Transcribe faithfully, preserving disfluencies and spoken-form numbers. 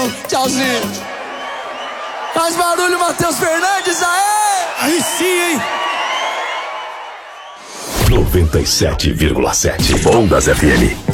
Tchauzinho. Faz barulho, Matheus Fernandes, aê! Aí sim, hein? noventa e sete vírgula sete Ondas F M.